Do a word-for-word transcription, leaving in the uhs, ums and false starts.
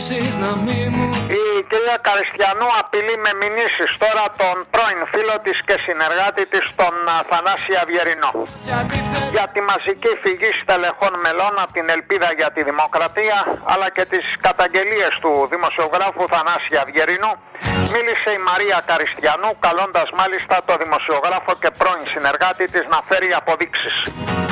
Η κυρία Καριστιανού απειλεί με μηνύσεις τώρα τον πρώην φίλο της και συνεργάτη της, τον Θανάση Αυγερινό, για τη μαζική φυγή στελεχών μελών από την Ελπίδα για τη Δημοκρατία, αλλά και τις καταγγελίες του δημοσιογράφου Θανάση Αυγερινού. Μίλησε η Μαρία Καριστιανού, καλώντας μάλιστα το δημοσιογράφο και πρώην συνεργάτη της να φέρει αποδείξεις.